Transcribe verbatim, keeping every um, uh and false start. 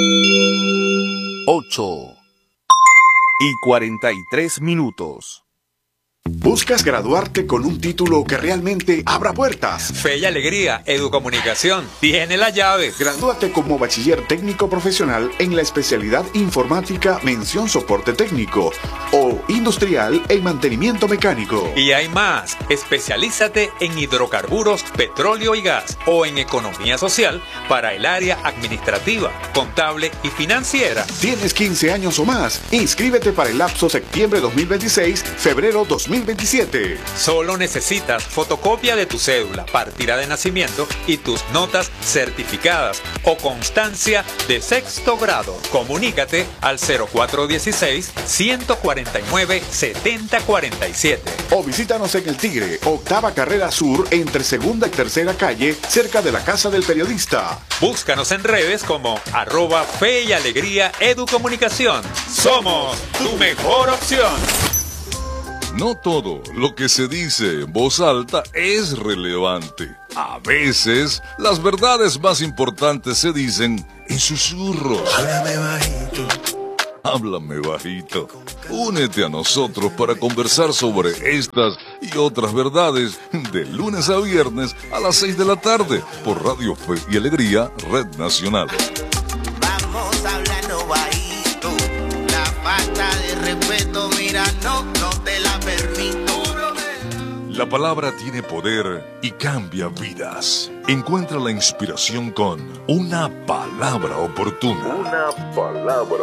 ocho y cuarenta y tres minutos. ¿Buscas graduarte con un título que realmente abra puertas? Fe y Alegría Educomunicación tiene la llave. Gradúate como bachiller técnico profesional en la especialidad informática mención soporte técnico o industrial en mantenimiento mecánico. Y hay más. Especialízate en hidrocarburos, petróleo y gas o en economía social para el área administrativa, contable y financiera. ¿Tienes quince años o más? Inscríbete para el lapso septiembre dos mil veintiséis, febrero dos mil veintisiete. Solo necesitas fotocopia de tu cédula, partida de nacimiento y tus notas certificadas o constancia de sexto grado. Comunícate al cero cuatro uno seis, uno cuatro nueve, siete cero cuatro siete. O visítanos en El Tigre, octava carrera sur, entre segunda y tercera calle, cerca de la Casa del Periodista. Búscanos en redes como arroba Fe y Alegría Educomunicación. Somos tu mejor opción. No todo lo que se dice en voz alta es relevante. A veces, las verdades más importantes se dicen en susurros. Háblame bajito. Háblame bajito. Únete a nosotros para conversar sobre estas y otras verdades de lunes a viernes a las seis de la tarde por Radio Fe y Alegría, Red Nacional. Vamos hablando bajito. La falta de respeto, mira, no, no te la permito. La palabra tiene poder y cambia vidas. Encuentra la inspiración con una palabra oportuna. Una palabra